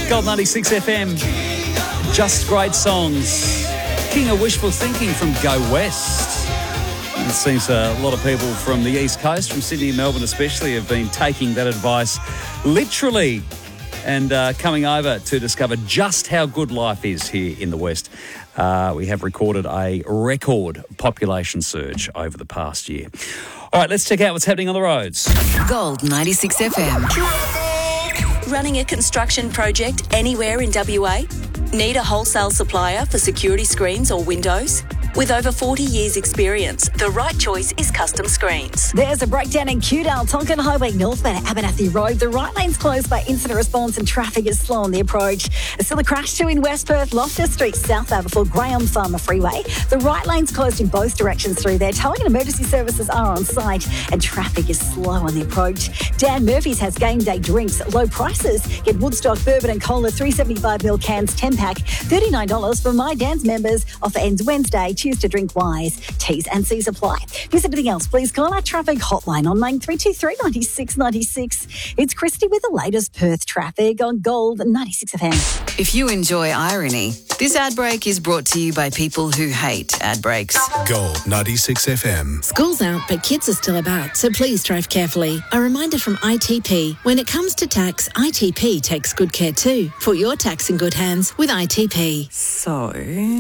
Gold 96 FM. Just great songs. King of Wishful Thinking from Go West. It seems a lot of people from the East Coast, from Sydney and Melbourne especially, have been taking that advice literally and coming over to discover just how good life is here in the West. We have recorded a record population surge over the past year. All right, let's check out what's happening on the roads. Gold 96 FM. Running a construction project anywhere in WA? Need a wholesale supplier for security screens or windows? With over 40 years' experience, the right choice is Custom Screens. There's a breakdown in Kewdale, Tonkin Highway northbound Abernathy Road. The right lane's closed by incident response and traffic is slow on the approach. There's still a crash too in West Perth, Loftus Street southbound before Graham Farmer Freeway. The right lane's closed in both directions through there. Towing and emergency services are on site and traffic is slow on the approach. Dan Murphy's has game day drinks, low prices. Get Woodstock, Bourbon and Cola 375ml cans 10-pack, $39 for My Dan's members. Offer ends Wednesday. Choose to drink wise. T's and C's apply. If there's anything else, please call our traffic hotline on 9323 96 96. It's Christy with the latest Perth traffic on Gold 96 FM. If you enjoy irony, this ad break is brought to you by people who hate ad breaks. Gold 96 FM. School's out, but kids are still about, so please drive carefully. A reminder from ITP. When it comes to tax, ITP takes good care too. Put your tax in good hands with ITP. So,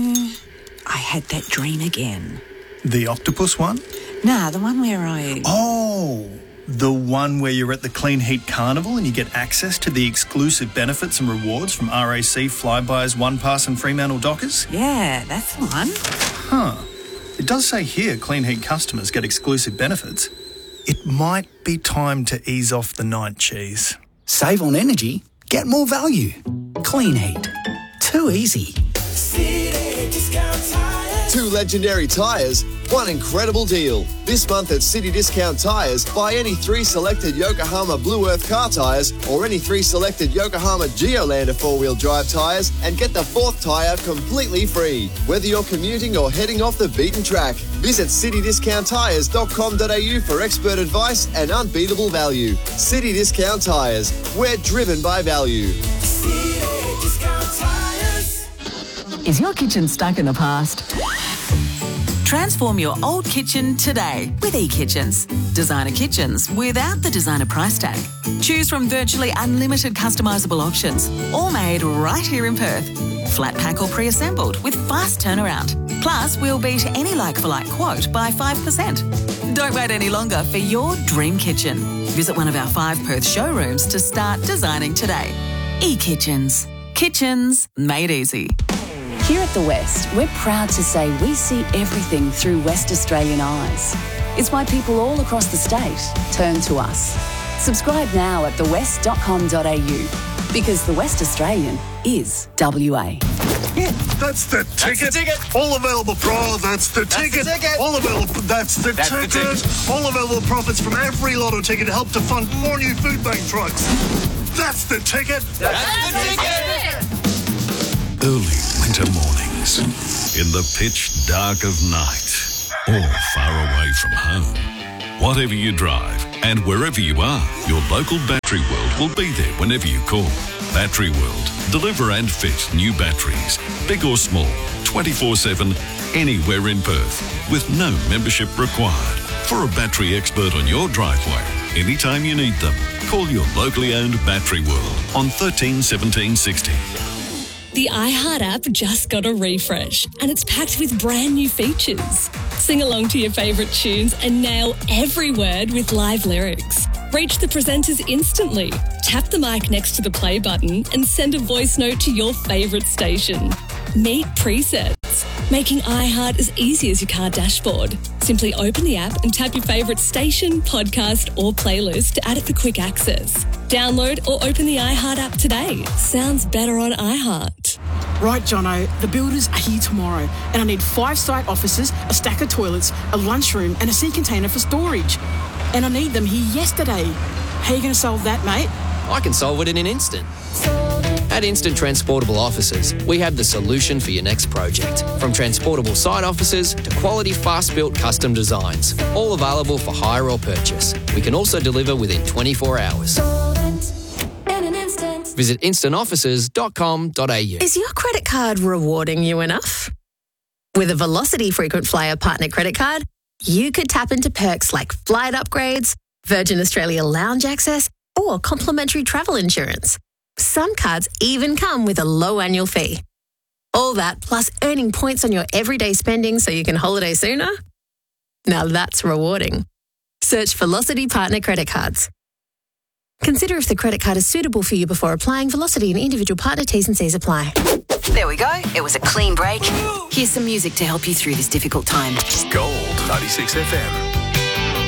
I had that dream again. The octopus one? Nah, the one where I... Oh, the one where you're at the Clean Heat Carnival and you get access to the exclusive benefits and rewards from RAC, Flybuys, OnePass and Fremantle Dockers? Yeah, that's the one. Huh. It does say here Clean Heat customers get exclusive benefits. It might be time to ease off the night cheese. Save on energy, get more value. Clean Heat. Too easy. Two legendary tyres, one incredible deal. This month at City Discount Tyres, buy any 3 selected Yokohama Blue Earth car tyres or any 3 selected Yokohama Geolander 4-wheel drive tyres and get the 4th tyre completely free. Whether you're commuting or heading off the beaten track, visit citydiscounttyres.com.au for expert advice and unbeatable value. City Discount Tyres, we're driven by value. City Discount Tyres. Is your kitchen stuck in the past? Transform your old kitchen today with eKitchens. Designer kitchens without the designer price tag. Choose from virtually unlimited customisable options, all made right here in Perth. Flat pack or pre-assembled with fast turnaround. Plus, we'll beat any like-for-like quote by 5%. Don't wait any longer for your dream kitchen. Visit one of our 5 Perth showrooms to start designing today. eKitchens. Kitchens made easy. Here at The West, we're proud to say we see everything through West Australian eyes. It's why people all across the state turn to us. Subscribe now at thewest.com.au because The West Australian is WA. Yeah, that's the ticket. All available that's the ticket. All available. That's the ticket. All available profits from every lotto ticket to help to fund 4 new food bank trucks. That's the ticket. That's the ticket. Early winter mornings, in the pitch dark of night, or far away from home. Whatever you drive and wherever you are, your local Battery World will be there whenever you call. Battery World. Deliver and fit new batteries, big or small, 24/7, anywhere in Perth, with no membership required. For a battery expert on your driveway, anytime you need them, call your locally owned Battery World on 13 17 60. The iHeart app just got a refresh and it's packed with brand new features. Sing along to your favourite tunes and nail every word with live lyrics. Reach the presenters instantly. Tap the mic next to the play button and send a voice note to your favourite station. Meet presets, making iHeart as easy as your car dashboard. Simply open the app and tap your favourite station, podcast or playlist to add it for quick access. Download or open the iHeart app today. Sounds better on iHeart. Right, Jono, the builders are here tomorrow and I need 5 site offices, a stack of toilets, a lunchroom and a sea container for storage. And I need them here yesterday. How are you going to solve that, mate? I can solve it in an instant. At Instant Transportable Offices, we have the solution for your next project. From transportable site offices to quality fast-built custom designs, all available for hire or purchase. We can also deliver within 24 hours. Visit instantoffices.com.au. Is your credit card rewarding you enough? With a Velocity Frequent Flyer Partner Credit Card, you could tap into perks like flight upgrades, Virgin Australia lounge access, or complimentary travel insurance. Some cards even come with a low annual fee. All that plus earning points on your everyday spending so you can holiday sooner? Now that's rewarding. Search Velocity Partner Credit Cards. Consider if the credit card is suitable for you before applying. Velocity and individual partner T's and C's apply. There we go. It was a clean break. Here's some music to help you through this difficult time. Gold 96 FM.